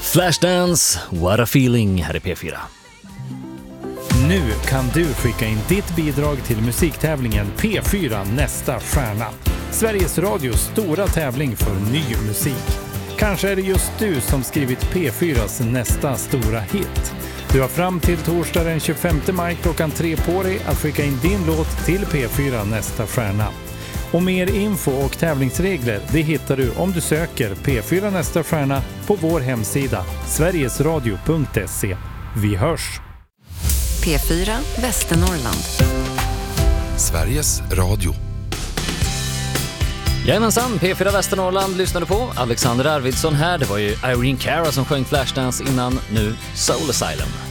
Flashdance, what a feeling, här är P4. Nu kan du skicka in ditt bidrag till musiktävlingen P4 Nästa Stjärna. Sveriges Radios stora tävling för ny musik. Kanske är det just du som skrivit P4s nästa stora hit. Du har fram till torsdag den 25 maj klockan 3 på dig att skicka in din låt till P4 Nästa Stjärna. Och mer info och tävlingsregler det hittar du om du söker P4 Nästa Stjärna på vår hemsida sverigesradio.se. Vi hörs! P4 Västernorrland. Sveriges Radio. Jajamensan, P4 Västernorrland lyssnade på. Alexander Arvidsson här. Det var ju Irene Cara som sjöng Flashdance innan, nu Soul Asylum.